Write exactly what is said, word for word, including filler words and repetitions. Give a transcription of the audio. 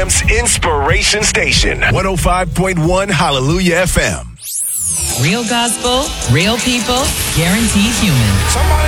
Camp's Inspiration Station. one oh five point one Hallelujah F M. Real gospel, real people, guaranteed human. Somebody